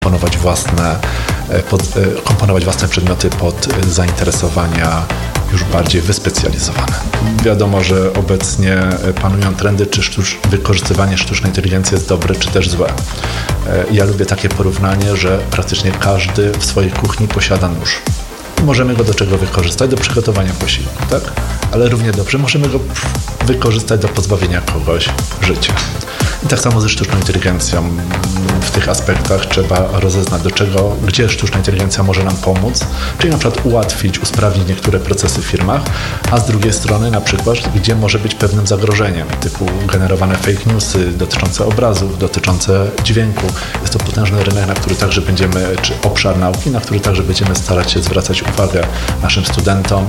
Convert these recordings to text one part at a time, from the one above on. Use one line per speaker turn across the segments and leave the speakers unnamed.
komponować własne przedmioty pod zainteresowania już bardziej wyspecjalizowane. Wiadomo, że obecnie panują trendy, czy wykorzystywanie sztucznej inteligencji jest dobre, czy też złe. Ja lubię takie porównanie, że praktycznie każdy w swojej kuchni posiada nóż. Możemy go do czego wykorzystać? Do przygotowania posiłku, tak? Ale równie dobrze możemy go wykorzystać do pozbawienia kogoś życia. I tak samo ze sztuczną inteligencją. W tych aspektach trzeba rozeznać, gdzie sztuczna inteligencja może nam pomóc, czyli na przykład ułatwić, usprawnić niektóre procesy w firmach, a z drugiej strony na przykład, gdzie może być pewnym zagrożeniem, typu generowane fake newsy dotyczące obrazów, dotyczące dźwięku. Jest to potężny rynek, na który także czy obszar nauki, na który także będziemy starać się zwracać uwagę naszym studentom,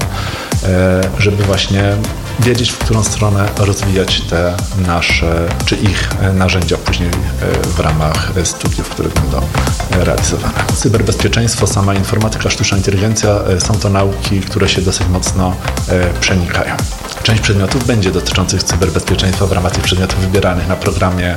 żeby właśnie wiedzieć, w którą stronę rozwijać te nasze, czy ich narzędzia później w ramach studiów, które będą realizowane. Cyberbezpieczeństwo, sama informatyka, sztuczna inteligencja są to nauki, które się dosyć mocno przenikają. Część przedmiotów będzie dotyczących cyberbezpieczeństwa w ramach tych przedmiotów wybieranych na programie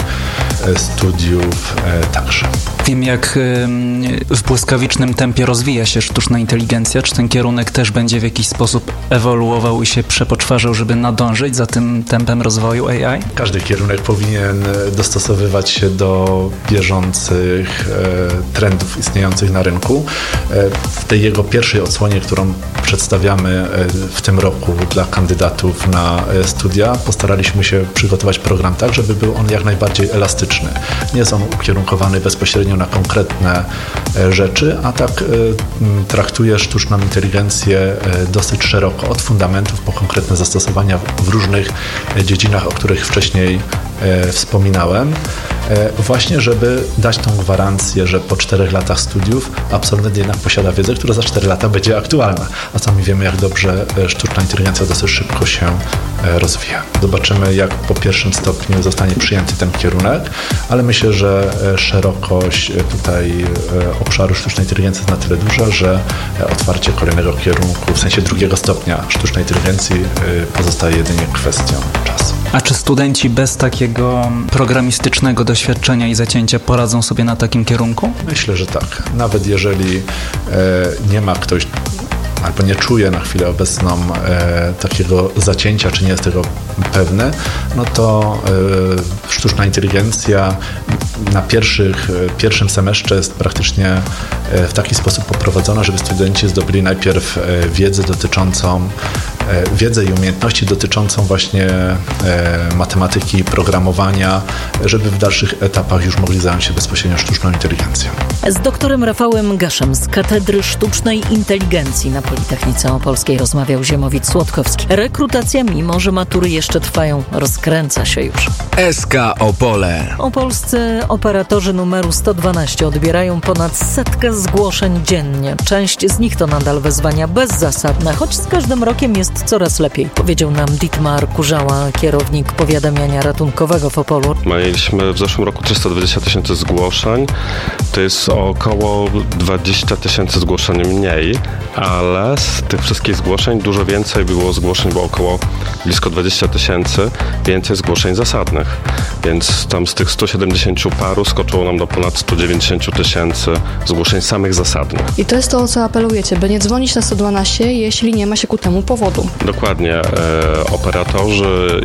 studiów także.
Wiem, jak w błyskawicznym tempie rozwija się sztuczna inteligencja. Czy ten kierunek też będzie w jakiś sposób ewoluował i się przepoczwarzał, żeby nadążyć za tym tempem rozwoju AI?
Każdy kierunek powinien dostosowywać się do bieżących trendów istniejących na rynku. W tej jego pierwszej odsłonie, którą przedstawiamy w tym roku dla kandydatów na studia, postaraliśmy się przygotować program tak, żeby był on jak najbardziej elastyczny. Nie jest on ukierunkowany bezpośrednio na konkretne rzeczy, a tak traktuje sztuczną inteligencję dosyć szeroko, od fundamentów po konkretne zastosowania w różnych dziedzinach, o których wcześniej wspominałem, właśnie żeby dać tą gwarancję, że po 4 latach studiów absolwent jednak posiada wiedzę, która za 4 lata będzie aktualna, a sami wiemy, jak dobrze sztuczna inteligencja dosyć szybko się rozwija. Zobaczymy, jak po pierwszym stopniu zostanie przyjęty ten kierunek, ale myślę, że szerokość tutaj obszaru sztucznej inteligencji jest na tyle duża, że otwarcie kolejnego kierunku, w sensie 2. stopnia sztucznej inteligencji pozostaje jedynie kwestią czasu.
A czy studenci bez takiego programistycznego doświadczenia i zacięcia poradzą sobie na takim kierunku?
Myślę, że tak. Nawet jeżeli nie ma ktoś albo nie czuje na chwilę obecną takiego zacięcia, czy nie jest tego pewny, no to sztuczna inteligencja na pierwszym semestrze jest praktycznie w taki sposób poprowadzona, żeby studenci zdobyli najpierw wiedzę i umiejętności dotyczącą właśnie matematyki, programowania, żeby w dalszych etapach już mogli zająć się bezpośrednio sztuczną inteligencją.
Z doktorem Rafałem Gaszem z Katedry Sztucznej Inteligencji na Politechnice Opolskiej rozmawiał Ziemowit Słodkowski. Rekrutacja, mimo że matury jeszcze trwają, rozkręca się już.
SK Opole.
Opolscy operatorzy numeru 112 odbierają ponad 100 zgłoszeń dziennie. Część z nich to nadal wezwania bezzasadne, choć z każdym rokiem jest coraz lepiej, powiedział nam Dietmar Kurzała, kierownik powiadamiania ratunkowego w Opolu.
Mieliśmy w zeszłym roku 320 000 zgłoszeń. To jest około 20 000 zgłoszeń mniej, ale z tych wszystkich zgłoszeń dużo więcej było zgłoszeń, bo około blisko 20 000 więcej zgłoszeń zasadnych. Więc tam z tych 170 paru skoczyło nam do ponad 190 000 zgłoszeń samych zasadnych.
I to jest to, o co apelujecie, by nie dzwonić na 112, jeśli nie ma się ku temu powodu.
Dokładnie. Operatorzy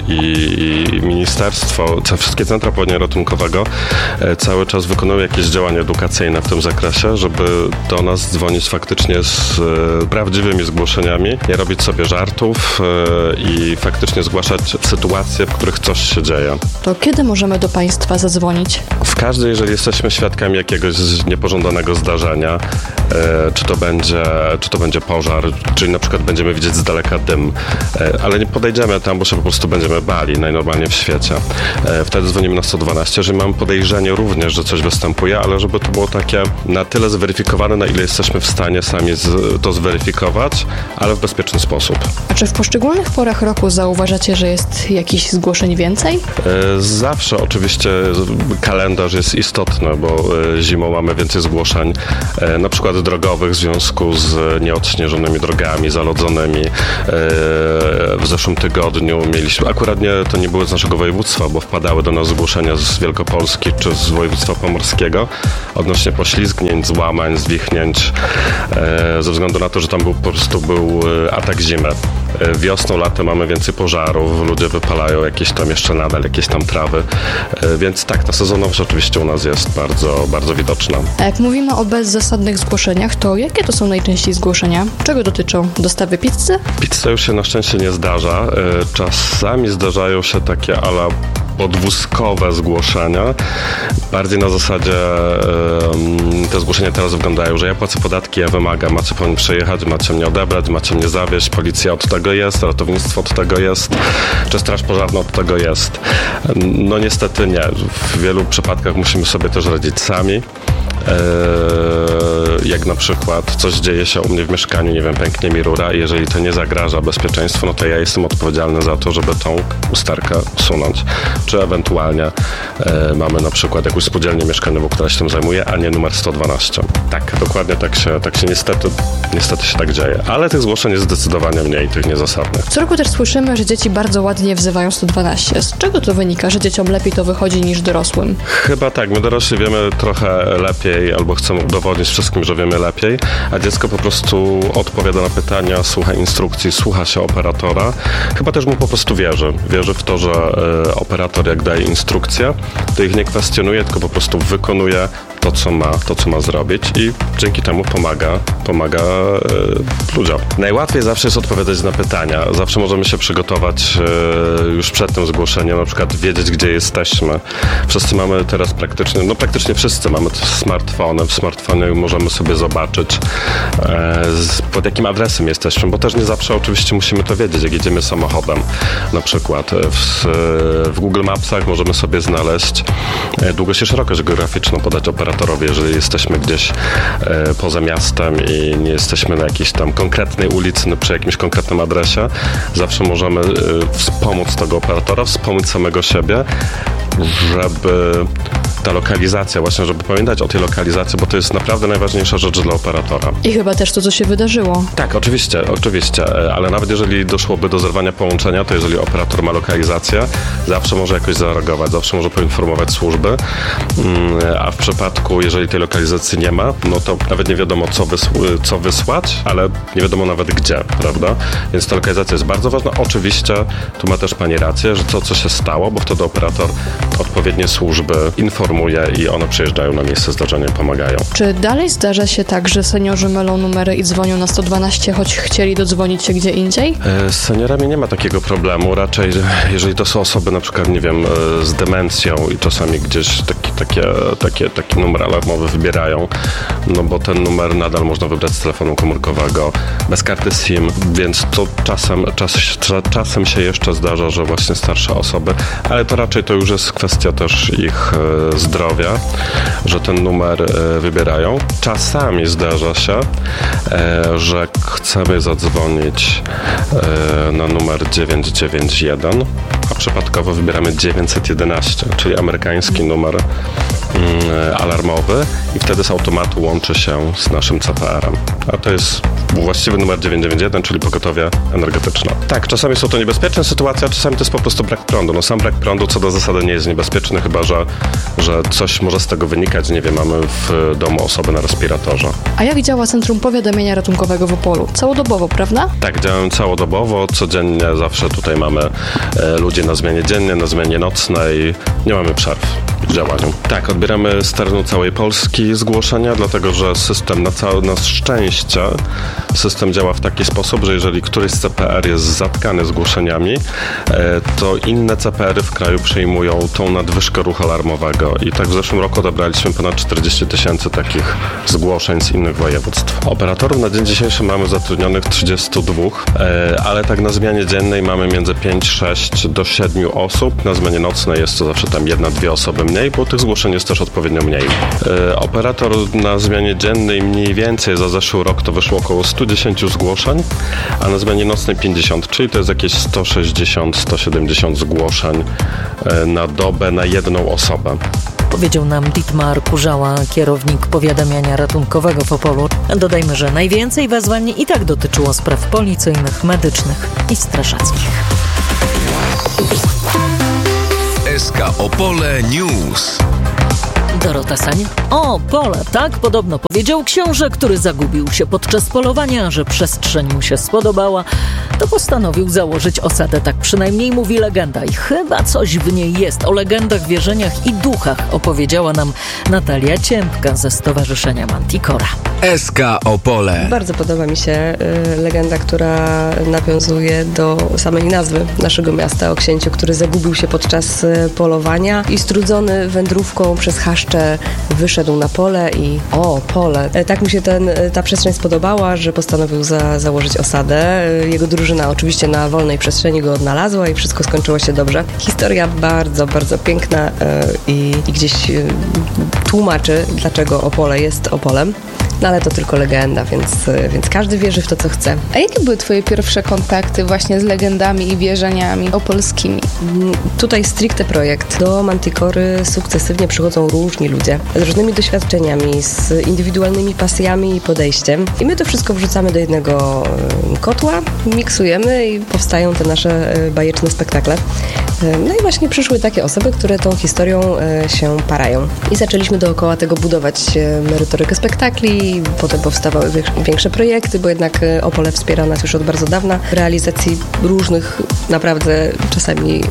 i ministerstwo, wszystkie centra powiadamiania ratunkowego cały czas wykonują jakieś działania edukacyjne w tym zakresie, żeby do nas dzwonić faktycznie z prawdziwymi zgłoszeniami, nie robić sobie żartów i faktycznie zgłaszać sytuacje, w których coś się dzieje.
To kiedy możemy do Państwa zadzwonić?
W każdej, jeżeli jesteśmy świadkami jakiegoś niepożądanego zdarzenia, czy to będzie pożar, czyli na przykład będziemy widzieć z daleka dym, ale nie podejdziemy tam, bo się po prostu będziemy bali najnormalniej w świecie. Wtedy dzwonimy na 112, jeżeli mamy podejrzenie również, że coś występuje, ale żeby to było takie na tyle zweryfikowane, na ile jesteśmy w stanie sami to zweryfikować, ale w bezpieczny sposób.
A czy w poszczególnych porach roku zauważacie, że jest jakichś zgłoszeń więcej?
Zawsze oczywiście kalendarz jest istotny, bo zimą mamy więcej zgłoszeń, na przykład drogowych w związku z nieodśnieżonymi drogami, zalodzonymi, W zeszłym tygodniu mieliśmy, akurat to nie były z naszego województwa, bo wpadały do nas zgłoszenia z Wielkopolski czy z województwa pomorskiego odnośnie poślizgnięć, złamań, zwichnięć, ze względu na to, że tam po prostu był atak zimy. Wiosną, latem mamy więcej pożarów, ludzie wypalają jakieś tam jeszcze nadal, jakieś tam trawy, więc tak, ta sezonowość oczywiście u nas jest bardzo, bardzo widoczna.
A jak mówimy o bezzasadnych zgłoszeniach, to jakie to są najczęściej zgłoszenia? Czego dotyczą? Dostawy pizzy?
Pizza już się na szczęście nie zdarza. Czasami zdarzają się takie ala podwózkowe zgłoszenia. Bardziej na zasadzie te zgłoszenia teraz wyglądają, że ja płacę podatki, ja wymagam, macie po mnie przyjechać, macie mnie odebrać, macie mnie zawieźć, policja od tego jest, ratownictwo od tego jest, czy straż pożarna od tego jest. No niestety nie. W wielu przypadkach musimy sobie też radzić sami. Jak na przykład coś dzieje się u mnie w mieszkaniu, nie wiem, pęknie mi rura i jeżeli to nie zagraża bezpieczeństwu, no to ja jestem odpowiedzialny za to, żeby tą usterkę usunąć. Czy ewentualnie mamy na przykład jakąś spółdzielnię mieszkaniową, która się tym zajmuje, a nie numer 112. Tak, dokładnie tak się niestety się tak dzieje. Ale tych zgłoszeń jest zdecydowanie mniej, tych niezasadnych.
Co roku też słyszymy, że dzieci bardzo ładnie wzywają 112. Z czego to wynika, że dzieciom lepiej to wychodzi niż dorosłym?
Chyba tak, my dorośli wiemy trochę lepiej albo chcemy udowodnić wszystkim, że wiemy lepiej, a dziecko po prostu odpowiada na pytania, słucha instrukcji, słucha się operatora. Chyba też mu po prostu wierzy. Wierzy w to, że operator jak daje instrukcje, to ich nie kwestionuje, tylko po prostu wykonuje to, co ma zrobić i dzięki temu pomaga ludziom. Najłatwiej zawsze jest odpowiadać na pytania. Zawsze możemy się przygotować już przed tym zgłoszeniem, na przykład wiedzieć, gdzie jesteśmy. Wszyscy mamy teraz praktycznie wszyscy mamy smartfony. W smartfonie możemy sobie zobaczyć, pod jakim adresem jesteśmy, bo też nie zawsze oczywiście musimy to wiedzieć, jak jedziemy samochodem. Na przykład w Google Mapsach możemy sobie znaleźć długość i szerokość geograficzną, podać operatorowi, jeżeli jesteśmy gdzieś poza miastem i nie jesteśmy na jakiejś tam konkretnej ulicy, przy jakimś konkretnym adresie. Zawsze możemy wspomóc tego operatora, wspomóc samego siebie, żeby ta lokalizacja, właśnie żeby pamiętać o tej lokalizacji, bo to jest naprawdę najważniejsza rzecz dla operatora.
I chyba też to, co się wydarzyło.
Tak, oczywiście, ale nawet jeżeli doszłoby do zerwania połączenia, to jeżeli operator ma lokalizację, zawsze może jakoś zareagować, zawsze może poinformować służby, a w przypadku, jeżeli tej lokalizacji nie ma, no to nawet nie wiadomo, co wysłać, ale nie wiadomo nawet gdzie, prawda? Więc ta lokalizacja jest bardzo ważna. Oczywiście, tu ma też pani rację, że co się stało, bo wtedy operator odpowiednie służby informuje i one przyjeżdżają na miejsce zdarzenia i pomagają.
Czy dalej zdarza się tak, że seniorzy mylą numery i dzwonią na 112, choć chcieli dodzwonić się gdzie indziej?
Z seniorami nie ma takiego problemu. Raczej, jeżeli to są osoby na przykład, nie wiem, z demencją i czasami gdzieś taki numer alarmowy wybierają, no bo ten numer nadal można wybrać z telefonu komórkowego, bez karty SIM, więc to czasem się jeszcze zdarza, że właśnie starsze osoby, ale to raczej to już jest kwestia też ich zdrowia, że ten numer wybierają. Czasami zdarza się, że chcemy zadzwonić na numer 991, a przypadkowo wybieramy 911, czyli amerykański numer alarmowy i wtedy z automatu łączy się z naszym CPR-em. A to jest właściwy numer 991, czyli pogotowie energetyczne. Tak, czasami są to niebezpieczne sytuacje, a czasami to jest po prostu brak prądu. No sam brak prądu co do zasady nie jest niebezpieczny, chyba że coś może z tego wynikać. Nie wiem, mamy w domu osobę na respiratorze.
A jak działa Centrum Powiadamiania Ratunkowego w Opolu? Całodobowo, prawda?
Tak, działamy całodobowo, codziennie zawsze tutaj mamy ludzi na zmianie dziennej, na zmianie nocnej. Nie mamy przerw w działaniu. Tak, odbieramy z terenu całej Polski zgłoszenia, dlatego że system na szczęście system działa w taki sposób, że jeżeli któryś z CPR jest zatkany zgłoszeniami, to inne CPR-y w kraju przyjmują tą nadwyżkę ruchu alarmowego i tak w zeszłym roku odebraliśmy ponad 40 000 takich zgłoszeń z innych województw. Operatorów na dzień dzisiejszy mamy zatrudnionych 32, ale tak na zmianie dziennej mamy między 5, 6 do 7 osób. Na zmianie nocnej jest to zawsze tam 1-2 osoby mniej, bo tych zgłoszeń jest też odpowiednio mniej. Operator na zmianie dziennej mniej więcej za zeszły rok to wyszło około 110 zgłoszeń, a na zmianie nocnej 50, czyli to jest jakieś 160-170 zgłoszeń na dobę na jedną osobę.
powiedział nam Dietmar Kurzała, kierownik powiadamiania ratunkowego w Opolu. Dodajmy, że najwięcej wezwań i tak dotyczyło spraw policyjnych, medycznych i strażackich.
SK Opole News.
Dorota Sania. O, pole, tak podobno powiedział książę, który zagubił się podczas polowania, że przestrzeń mu się spodobała, to postanowił założyć osadę, tak przynajmniej mówi legenda i chyba coś w niej jest. O legendach, wierzeniach i duchach opowiedziała nam Natalia Ciępka ze Stowarzyszenia Manticora.
SK Opole.
Bardzo podoba mi się legenda, która nawiązuje do samej nazwy naszego miasta, o księciu, który zagubił się podczas polowania i strudzony wędrówką przez chaszcze wyszedł na pole i pole. Tak mu się ta przestrzeń spodobała, że postanowił założyć osadę. Jego drużyna oczywiście na wolnej przestrzeni go odnalazła i wszystko skończyło się dobrze. Historia bardzo, bardzo piękna i gdzieś tłumaczy, dlaczego Opole jest Opolem. No ale to tylko legenda, więc każdy wierzy w to, co chce.
A jakie były twoje pierwsze kontakty właśnie z legendami i wierzeniami opolskimi?
Tutaj stricte projekt. Do Manticory sukcesywnie przychodzą różni ludzie z różnymi doświadczeniami, z indywidualnymi pasjami i podejściem. I my to wszystko wrzucamy do jednego kotła, miksujemy i powstają te nasze bajeczne spektakle. No i właśnie przyszły takie osoby, które tą historią się parają. I zaczęliśmy dookoła tego budować merytorykę spektakli, potem powstawały większe projekty, bo jednak Opole wspiera nas już od bardzo dawna w realizacji różnych, naprawdę czasami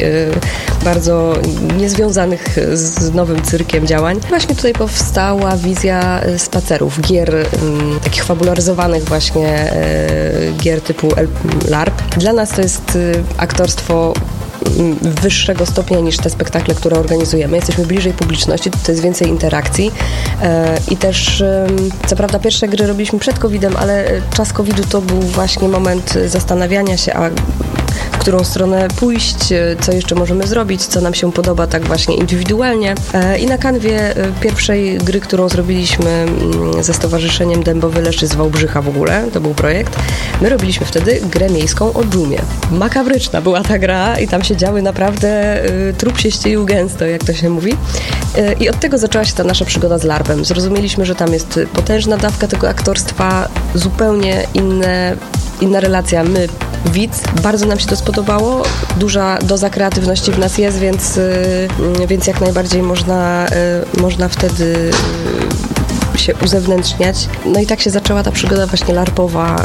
bardzo niezwiązanych z nowym cyrkiem działań. Właśnie tutaj powstała wizja spacerów, gier takich fabularyzowanych właśnie, gier typu LARP. Dla nas to jest aktorstwo wyższego stopnia niż te spektakle, które organizujemy. Jesteśmy bliżej publiczności, to jest więcej interakcji i też co prawda pierwsze gry robiliśmy przed COVID-em, ale czas COVID-u to był właśnie moment zastanawiania się, w którą stronę pójść, co jeszcze możemy zrobić, co nam się podoba tak właśnie indywidualnie. I na kanwie pierwszej gry, którą zrobiliśmy ze Stowarzyszeniem Dębowy Leszy z Wałbrzycha w ogóle, to był projekt, my robiliśmy wtedy grę miejską o dżumie. Makabryczna była ta gra i tam się działy naprawdę, trup się ścielił gęsto, jak to się mówi. I od tego zaczęła się ta nasza przygoda z LARP-em. Zrozumieliśmy, że tam jest potężna dawka tego aktorstwa, zupełnie inna relacja. My, widz, bardzo nam się to spodobało. Duża doza kreatywności w nas jest, więc jak najbardziej można wtedy się uzewnętrzniać. No i tak się zaczęła ta przygoda właśnie larpowa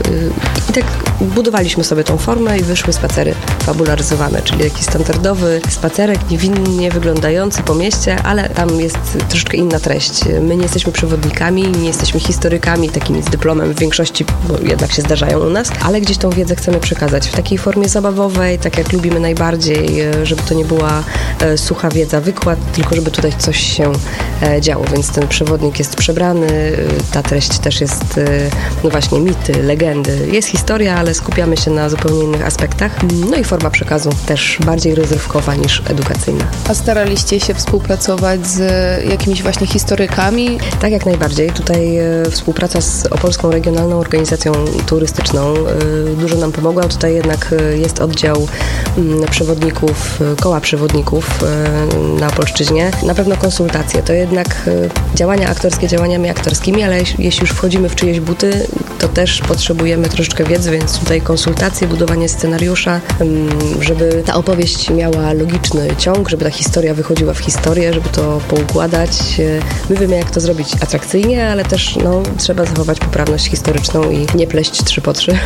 i tak budowaliśmy sobie tą formę i wyszły spacery fabularyzowane, czyli taki standardowy spacerek, niewinnie wyglądający po mieście, ale tam jest troszeczkę inna treść. My nie jesteśmy przewodnikami, nie jesteśmy historykami takimi z dyplomem w większości, bo jednak się zdarzają u nas, ale gdzieś tą wiedzę chcemy przekazać w takiej formie zabawowej, tak jak lubimy najbardziej, żeby to nie była sucha wiedza, wykład, tylko żeby tutaj coś się działo, więc ten przewodnik jest przebrany, ta treść też jest, no właśnie, mity, legendy. Jest historia, ale skupiamy się na zupełnie innych aspektach. No i forma przekazu też bardziej rozrywkowa niż edukacyjna.
A staraliście się współpracować z jakimiś właśnie historykami?
Tak, jak najbardziej. Tutaj współpraca z Opolską Regionalną Organizacją Turystyczną dużo nam pomogła. Tutaj jednak jest oddział przewodników, koła przewodników na Opolszczyźnie. Na pewno konsultacje. To jednak działania aktorskie działaniami aktorskimi, ale jeśli już wchodzimy w czyjeś buty, to też potrzebujemy troszeczkę wiedzy, więc tutaj konsultacje, budowanie scenariusza, żeby ta opowieść miała logiczny ciąg, żeby ta historia wychodziła w historię, żeby to poukładać. My wiemy, jak to zrobić atrakcyjnie, ale też trzeba zachować poprawność historyczną i nie pleść 3 po 3.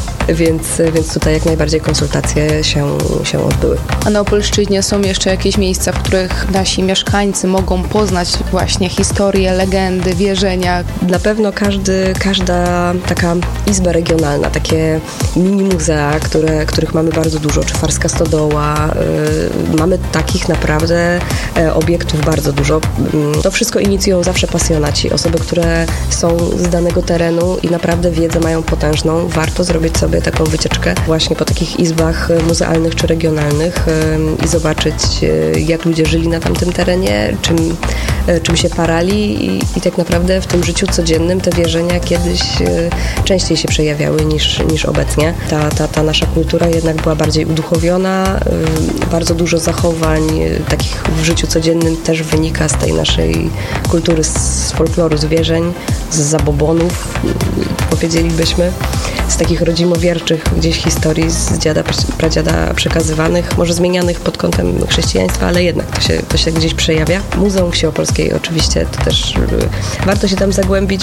Więc tutaj jak najbardziej konsultacje się odbyły.
A na Opolszczyźnie są jeszcze jakieś miejsca, w których nasi mieszkańcy mogą poznać właśnie historię, legendy, wierzenia?
Na pewno każda taka izba regionalna, takie mini muzea, których mamy bardzo dużo, czy Farska Stodoła, mamy takich naprawdę obiektów bardzo dużo. To wszystko inicjują zawsze pasjonaci, osoby, które są z danego terenu i naprawdę wiedzę mają potężną. Warto zrobić sobie taką wycieczkę właśnie po takich izbach muzealnych czy regionalnych i zobaczyć, jak ludzie żyli na tamtym terenie, czym się parali i jak naprawdę w tym życiu codziennym te wierzenia kiedyś częściej się przejawiały niż obecnie. Ta nasza kultura jednak była bardziej uduchowiona, bardzo dużo zachowań takich w życiu codziennym też wynika z tej naszej kultury, z folkloru, z wierzeń, z zabobonów, powiedzielibyśmy, z takich rodzimowierczych gdzieś historii z dziada, pradziada przekazywanych, może zmienianych pod kątem chrześcijaństwa, ale jednak to się gdzieś przejawia. Muzeum Wsi Opolskiej oczywiście, to też warto się tam zagłębić,